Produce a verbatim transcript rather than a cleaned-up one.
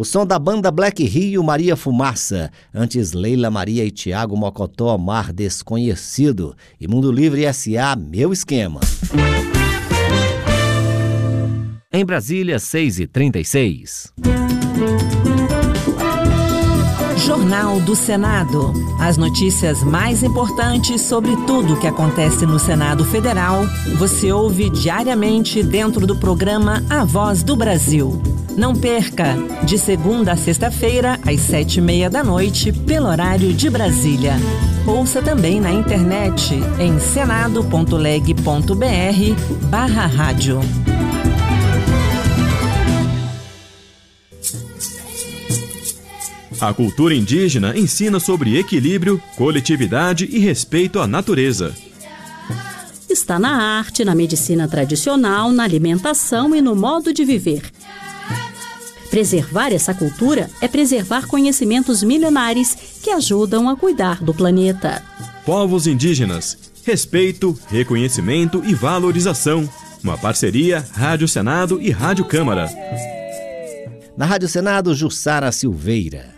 O som da banda Black Rio, Maria Fumaça. Antes, Leila Maria e Tiago Mocotó, Mar Desconhecido. E Mundo Livre S A, Meu Esquema. Em Brasília, seis e trinta e seis. Jornal do Senado. As notícias mais importantes sobre tudo o que acontece no Senado Federal, você ouve diariamente dentro do programa A Voz do Brasil. Não perca, de segunda a sexta-feira, às sete e meia da noite, pelo horário de Brasília. Ouça também na internet em senado.leg.br barra rádio. A cultura indígena ensina sobre equilíbrio, coletividade e respeito à natureza. Está na arte, na medicina tradicional, na alimentação e no modo de viver. Preservar essa cultura é preservar conhecimentos milenares que ajudam a cuidar do planeta. Povos indígenas, respeito, reconhecimento e valorização. Uma parceria Rádio Senado e Rádio Câmara. Na Rádio Senado, Jussara Silveira.